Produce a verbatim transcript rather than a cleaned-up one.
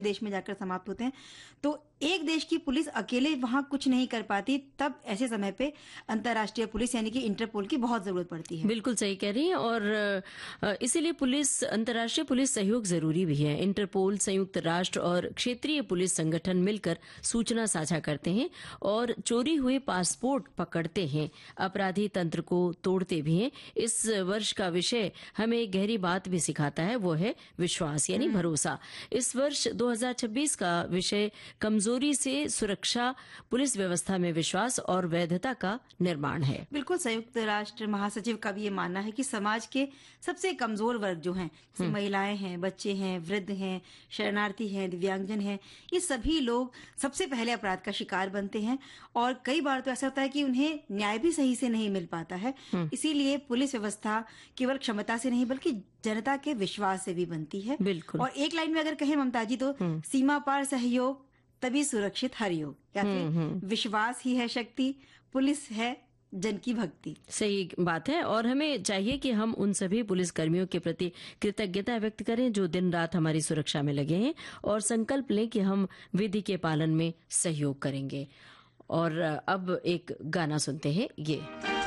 देश में जाकर समाप्त होते हैं। तो एक देश की पुलिस अकेले वहां कुछ नहीं कर पाती, तब ऐसे समय पे अंतर्राष्ट्रीय पुलिस यानी कि इंटरपोल की बहुत जरूरत पड़ती है। बिल्कुल सही कह रही हैं। और अ, इसीलिए पुलिस अंतर्राष्ट्रीय पुलिस सहयोग जरूरी भी है। इंटरपोल, संयुक्त राष्ट्र और क्षेत्रीय पुलिस संगठन मिलकर सूचना साझा करते हैं और चोरी हुए पासपोर्ट पकड़ते हैं, अपराधी तंत्र को तोड़ते भी हैं। इस वर्ष का विषय हमें एक गहरी बात भी सिखाता है, वो है विश्वास यानी भरोसा। इस वर्ष दो हज़ार छब्बीस का विषय कमजोरी से सुरक्षा, पुलिस व्यवस्था में विश्वास और वैधता का निर्माण है। बिल्कुल, संयुक्त राष्ट्र महासचिव का भी ये मानना है कि समाज के सबसे कमजोर वर्ग जो हैं, जैसे महिलाएं हैं, बच्चे हैं, वृद्ध हैं, शरणार्थी हैं, दिव्यांगजन हैं, ये सभी लोग सबसे पहले अपराध का शिकार बनते हैं। और कई बार तो ऐसा होता है कि उन्हें न्याय भी सही से नहीं मिल पाता है। इसीलिए पुलिस व्यवस्था केवल क्षमता से नहीं बल्कि जनता के विश्वास से भी बनती है। बिल्कुल। और एक लाइन में अगर कहें ममता जी, तो सीमा पार सहयोग तभी सुरक्षित हर योग, या फिर विश्वास ही है शक्ति, पुलिस है जन की भक्ति। सही बात है। और हमें चाहिए कि हम उन सभी पुलिस कर्मियों के प्रति कृतज्ञता व्यक्त करें जो दिन रात हमारी सुरक्षा में लगे हैं, और संकल्प लें कि हम विधि के पालन में सहयोग करेंगे। और अब एक गाना सुनते हैं, ये